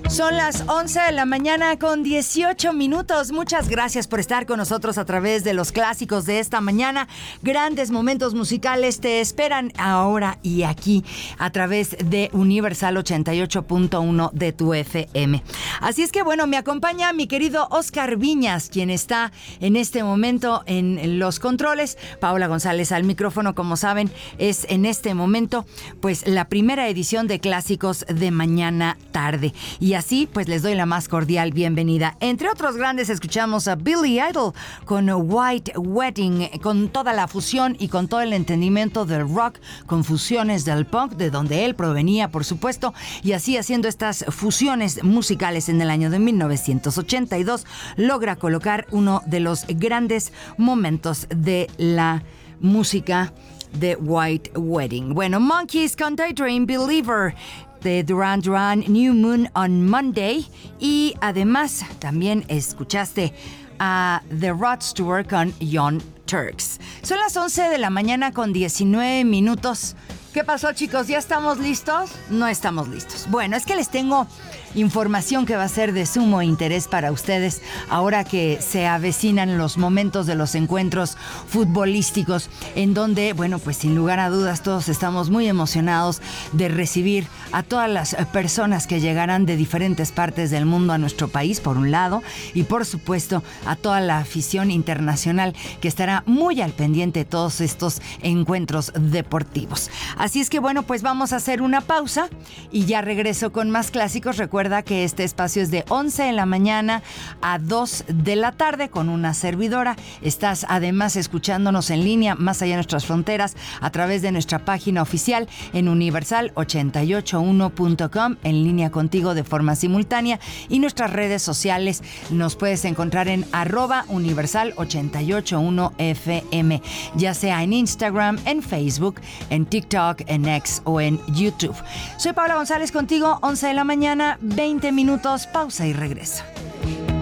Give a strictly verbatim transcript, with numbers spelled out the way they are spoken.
Son las once de la mañana con dieciocho minutos. Muchas gracias por estar con nosotros a través de los clásicos de esta mañana. Grandes momentos musicales te esperan ahora y aquí a través de Universal ochenta y ocho punto uno de tu F M. Así es que bueno, me acompaña mi querido Oscar Viñas, quien está en este momento en los controles. Paola González al micrófono. Como saben, es en este momento pues la primera edición de Clásicos de Mañana Tarde. Y así pues les doy la más cordial bienvenida. Entre otros grandes escuchamos a Billy Idol con White Wedding, con toda la fusión y con todo el entendimiento del rock, con fusiones del punk, de donde él provenía, por supuesto, y así haciendo estas fusiones musicales en el año de mil novecientos ochenta y dos, logra colocar uno de los grandes momentos de la música de White Wedding. Bueno, Monkeys con Daydream Believer, de Duran Duran, New Moon on Monday, y además también escuchaste a The Rod Stewart con Young Turks. Son las once de la mañana con diecinueve minutos. ¿Qué pasó, chicos? ¿Ya estamos listos? No estamos listos. Bueno, es que les tengo información que va a ser de sumo interés para ustedes ahora que se avecinan los momentos de los encuentros futbolísticos, en donde, bueno, pues sin lugar a dudas todos estamos muy emocionados de recibir a todas las personas que llegarán de diferentes partes del mundo a nuestro país, por un lado, y por supuesto a toda la afición internacional que estará muy al pendiente de todos estos encuentros deportivos. Así es que bueno, pues vamos a hacer una pausa y ya regreso con más clásicos. Recuerda que este espacio es de once de la mañana a dos de la tarde con una servidora. Estás además escuchándonos en línea más allá de nuestras fronteras a través de nuestra página oficial en universal ochenta y ocho punto uno punto com, en línea contigo de forma simultánea, y nuestras redes sociales nos puedes encontrar en arroba universal ochenta y ocho punto uno F M, ya sea en Instagram, en Facebook, en TikTok, en X o en YouTube. Soy Paola González contigo, once de la mañana, veinte minutos, pausa y regreso.